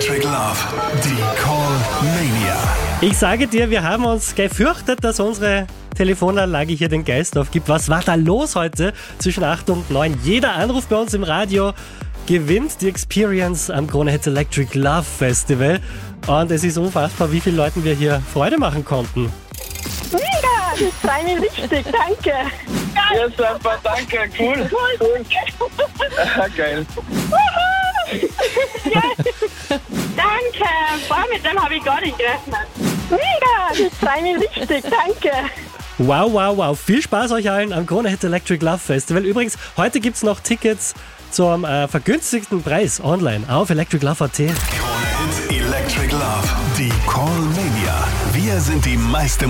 Electric Love, die Call Mania. Ich sage dir, wir haben uns gefürchtet, dass unsere Telefonanlage hier den Geist aufgibt. Was war da los heute zwischen 8 und 9? Jeder Anruf bei uns im Radio gewinnt die Experience am Krone Hits Electric Love Festival. Und es ist unfassbar, wie vielen Leuten wir hier Freude machen konnten. Mega, das freut mich richtig, danke. Ja, super, danke, cool. Geil. Danke, mit dem habe ich gar nicht gerechnet. Mega, das freut mich richtig, danke. Wow, wow, wow. Viel Spaß euch allen am Krone Hits Electric Love Festival. Übrigens, heute gibt es noch Tickets zum vergünstigten Preis online auf electriclove.at. Krone Hits Electric Love, die Call Mania. Wir sind die meiste